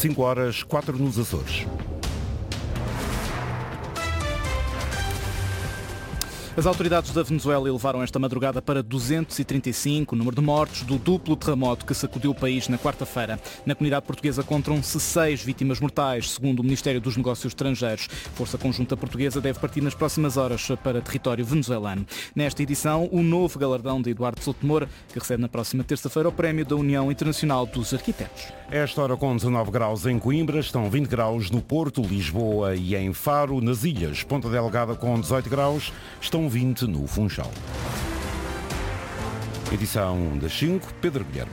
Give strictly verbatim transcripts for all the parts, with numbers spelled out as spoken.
cinco horas, quatro nos Açores. As autoridades da Venezuela elevaram esta madrugada para duzentos e trinta e cinco o número de mortos do duplo terremoto que sacudiu o país na quarta-feira. Na comunidade portuguesa contam-se seis vítimas mortais, segundo o Ministério dos Negócios Estrangeiros. A Força Conjunta Portuguesa deve partir nas próximas horas para território venezuelano. Nesta edição, o novo galardão de Eduardo Souto de Moura, que recebe na próxima terça-feira o prémio da União Internacional dos Arquitetos. Esta hora com dezanove graus em Coimbra, estão vinte graus no Porto, Lisboa e em Faro. Nas ilhas, Ponta Delgada com dezoito graus, estão vinte no Funchal. Edição das cinco, Pedro Guilherme.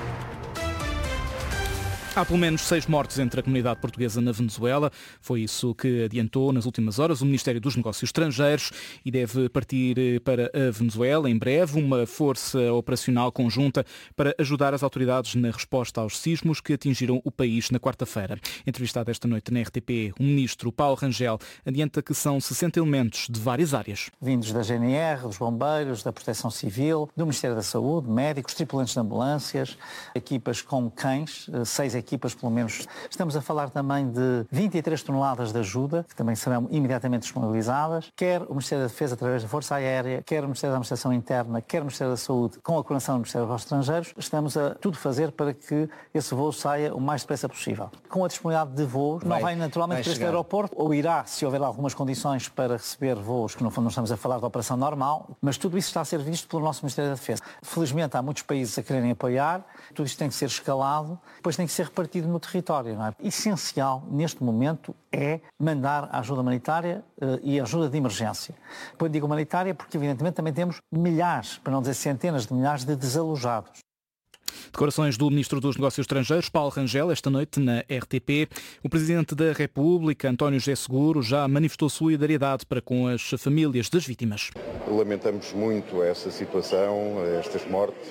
Há pelo menos seis mortos entre a comunidade portuguesa na Venezuela. Foi isso que adiantou nas últimas horas o Ministério dos Negócios Estrangeiros e deve partir para a Venezuela em breve uma força operacional conjunta para ajudar as autoridades na resposta aos sismos que atingiram o país na quarta-feira. Entrevistado esta noite na R T P, o ministro Paulo Rangel adianta que são sessenta elementos de várias áreas. Vindos da G N R, dos bombeiros, da Proteção Civil, do Ministério da Saúde, médicos, tripulantes de ambulâncias, equipas com cães, seis equipas pelo menos. Estamos a falar também de vinte e três toneladas de ajuda, que também serão imediatamente disponibilizadas, quer o Ministério da Defesa através da Força Aérea, quer o Ministério da Administração Interna, quer o Ministério da Saúde, com a coordenação do Ministério dos Negócios Estrangeiros. Estamos a tudo fazer para que esse voo saia o mais depressa possível. Com a disponibilidade de voos, vai, não vai naturalmente para este aeroporto, ou irá, se houver algumas condições para receber voos, que no fundo não estamos a falar de operação normal, mas tudo isso está a ser visto pelo nosso Ministério da Defesa. Felizmente há muitos países a quererem apoiar, tudo isto tem que ser escalado, depois tem que ser repartido no território. Não é? Essencial neste momento é mandar a ajuda humanitária uh, e a ajuda de emergência. Depois digo humanitária porque evidentemente também temos milhares, para não dizer centenas de milhares de desalojados. Declarações do Ministro dos Negócios Estrangeiros, Paulo Rangel, esta noite na R T P. O Presidente da República, António José Seguro, já manifestou solidariedade para com as famílias das vítimas. Lamentamos muito essa situação, estas mortes.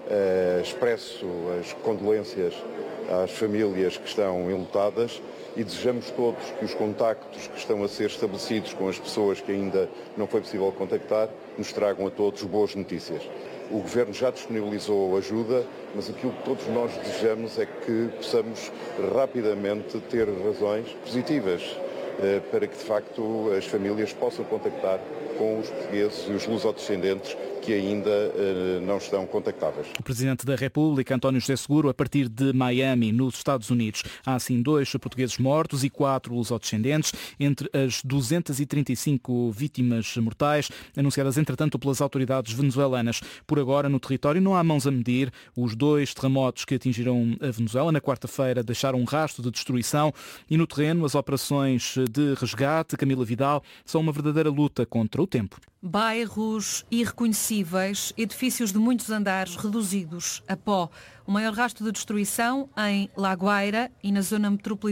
Uh, expresso as condolências às famílias que estão enlutadas e desejamos todos que os contactos que estão a ser estabelecidos com as pessoas que ainda não foi possível contactar nos tragam a todos boas notícias. O Governo já disponibilizou ajuda, mas aquilo que todos nós desejamos é que possamos rapidamente ter razões positivas eh, para que de facto as famílias possam contactar com os portugueses e os lusodescendentes que ainda uh, não estão contactáveis. O Presidente da República, António José Seguro, a partir de Miami, nos Estados Unidos. Há assim dois portugueses mortos e quatro lusodescendentes, entre as duzentas e trinta e cinco vítimas mortais, anunciadas entretanto pelas autoridades venezuelanas. Por agora, no território não há mãos a medir. Os dois terremotos que atingiram a Venezuela na quarta-feira deixaram um rastro de destruição e no terreno as operações de resgate, Camila Vidal, são uma verdadeira luta contra o tempo. Bairros irreconhecíveis, edifícios de muitos andares reduzidos a pó. O maior rastro de destruição em La Guaira e na zona metropolitana